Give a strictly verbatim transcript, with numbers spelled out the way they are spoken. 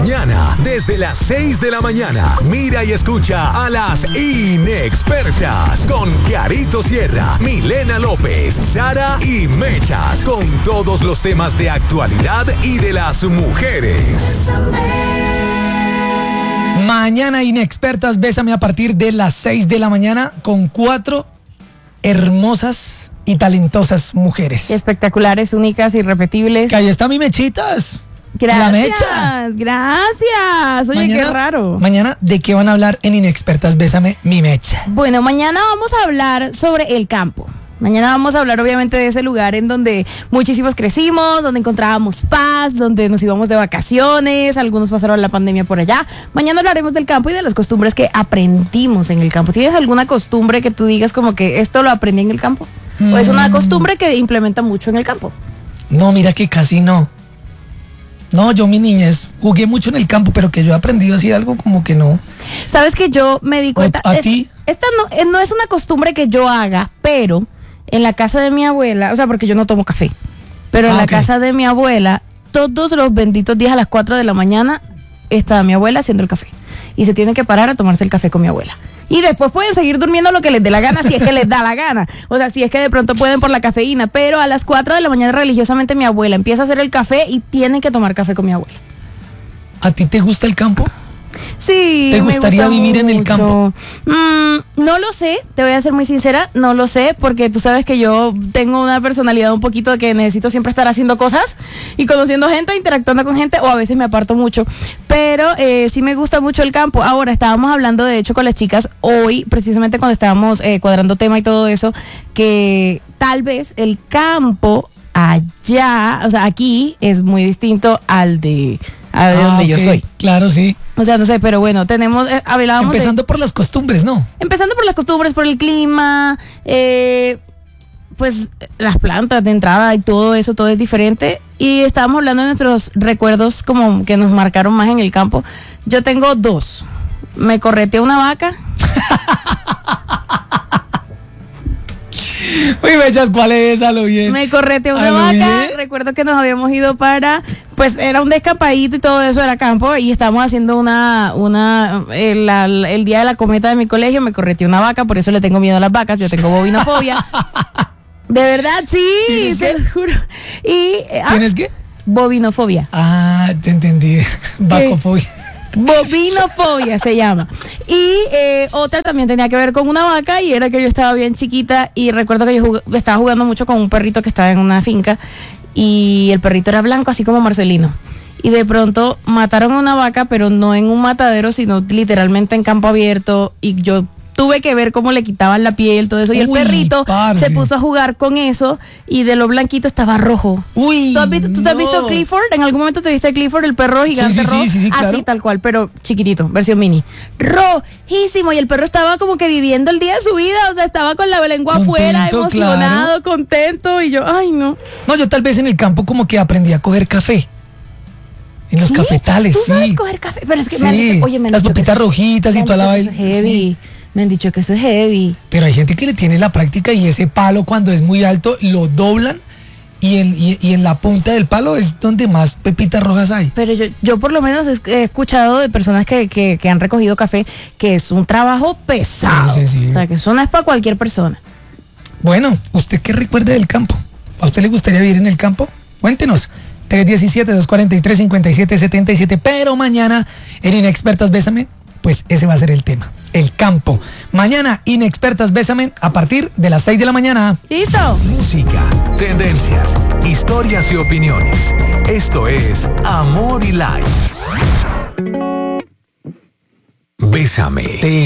mañana, desde las seis de la mañana, mira y escucha a las inexpertas con Carito Sierra, Milena López, Sara y Mechas, con todos los temas de actualidad y de las mujeres. Mañana inexpertas, bésame a partir de las seis de la mañana con cuatro hermosas y talentosas mujeres. Espectaculares, únicas, irrepetibles. Que ahí está mi Mechitas. Gracias, la Mecha. Gracias. Oye, mañana, qué raro. Mañana, ¿de qué van a hablar en Inexpertas? Bésame, mi Mecha. Bueno, mañana vamos a hablar sobre el campo. Mañana vamos a hablar obviamente de ese lugar en donde muchísimos crecimos, donde encontrábamos paz, donde nos íbamos de vacaciones, algunos pasaron la pandemia por allá. Mañana hablaremos del campo y de las costumbres que aprendimos en el campo. ¿Tienes alguna costumbre que tú digas como que esto lo aprendí en el campo? ¿O es una costumbre que implementa mucho en el campo? No, mira que casi no. No, yo mi niñez jugué mucho en el campo, pero que yo he aprendido así algo como que no. ¿Sabes que yo me di cuenta? ¿A es, ti? Esta no, eh, no es una costumbre que yo haga, pero en la casa de mi abuela, o sea, porque yo no tomo café, pero en Ah, la okay. casa de mi abuela, todos los benditos días a las cuatro de la mañana está mi abuela haciendo el café. Y se tienen que parar a tomarse el café con mi abuela. Y después pueden seguir durmiendo lo que les dé la gana, si es que les da la gana. O sea, si es que de pronto pueden por la cafeína. Pero a las cuatro de la mañana religiosamente mi abuela empieza a hacer el café y tienen que tomar café con mi abuela. ¿A ti te gusta el campo? Sí, ¿Te me gustaría gusta vivir en el mucho. campo? Mm, no lo sé, te voy a ser muy sincera, no lo sé, porque tú sabes que yo tengo una personalidad un poquito que necesito siempre estar haciendo cosas y conociendo gente, interactuando con gente, o a veces me aparto mucho, pero eh, sí me gusta mucho el campo. Ahora, estábamos hablando de hecho con las chicas hoy, precisamente cuando estábamos eh, cuadrando tema y todo eso, que tal vez el campo allá, o sea, aquí es muy distinto al de... a de Ah, donde yo ok, soy. Claro, sí. O sea, no sé, pero bueno, tenemos, eh, hablábamos Empezando de, por las costumbres, ¿no? empezando por las costumbres, por el clima, eh, pues las plantas de entrada y todo eso, todo es diferente. Y estábamos hablando de nuestros recuerdos como que nos marcaron más en el campo. Yo tengo dos. Me correteé una vaca. Uy, Mechas, ¿cuál es esa? Lo bien. Me correteé una ¿A lo vaca. bien? Recuerdo que nos habíamos ido para, pues era un descampadito y todo eso, era campo. Y estábamos haciendo una, una, el, la- el día de la cometa de mi colegio, me correteé una vaca, por eso le tengo miedo a las vacas, yo tengo bovinofobia. De verdad, sí, ¿Tienes se qué? los juro. Y, eh, ah, ¿Tienes qué? bovinofobia. Ah, te entendí. Bacofobia. Bovinofobia se llama. Y eh, otra también tenía que ver con una vaca y era que yo estaba bien chiquita y recuerdo que yo jug- estaba jugando mucho con un perrito que estaba en una finca y el perrito era blanco así como Marcelino. Y de pronto mataron a una vaca, pero no en un matadero, sino literalmente en campo abierto y yo tuve que ver cómo le quitaban la piel, todo eso. Y el Uy, perrito parce. se puso a jugar con eso y de lo blanquito estaba rojo. Uy. ¿Tú, has visto, ¿Tú te has visto no. Clifford? ¿En algún momento te viste Clifford, el perro gigante Sí, sí, sí, rojo? sí, sí, claro. Así tal cual, pero chiquitito, versión mini. Rojísimo. Y el perro estaba como que viviendo el día de su vida. O sea, estaba con la lengua Contento, afuera, emocionado, claro. contento. Y yo, ay, no. No, yo tal vez en el campo como que aprendí a coger café. En los ¿Sí? cafetales, ¿Tú sí. sabes coger café? Pero es que me han Sí, dicho, oye, me han las dicho que papitas eso- rojitas me y han toda la dicho que vaina. eso es heavy. Me han dicho que eso es heavy. Pero hay gente que le tiene la práctica y ese palo cuando es muy alto lo doblan y en, y, y en la punta del palo es donde más pepitas rojas hay. Pero yo, yo por lo menos he he escuchado de personas que, que, que han recogido café que es un trabajo pesado. Sí, sí, sí. O sea, que eso no es para cualquier persona. Bueno, ¿usted qué recuerda del campo? ¿A usted le gustaría vivir en el campo? Cuéntenos. tres uno siete, dos cuatro tres, cinco siete siete siete. Pero mañana en Inexpertas Bésame, pues ese va a ser el tema. El campo. Mañana Inexpertas Bésame a partir de las seis de la mañana. ¿Listo? Música, tendencias, historias y opiniones. Esto es Amor y Life. Bésame. Te